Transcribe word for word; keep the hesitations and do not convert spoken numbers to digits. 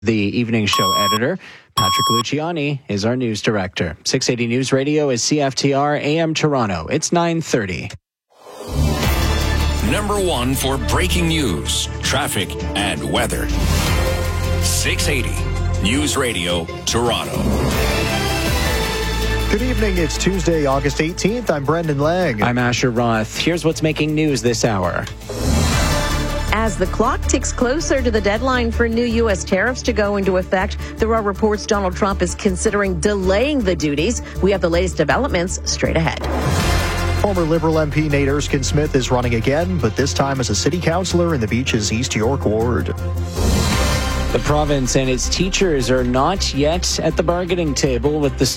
The evening show editor, Patrick Luciani, is our news director. six eighty News Radio is C F T R A M Toronto. It's nine thirty. Number one for breaking news, traffic, and weather. six eighty News Radio, Toronto. Good evening. It's Tuesday, August eighteenth. I'm Brendan Lang. I'm Asher Roth. Here's what's making news this hour. As the clock ticks closer to the deadline for new U S tariffs to go into effect, there are reports Donald Trump is considering delaying the duties. We have the latest developments straight ahead. Former Liberal M P Nate Erskine-Smith is running again, but this time as a city councillor in the Beach's East York ward. The province and its teachers are not yet at the bargaining table with the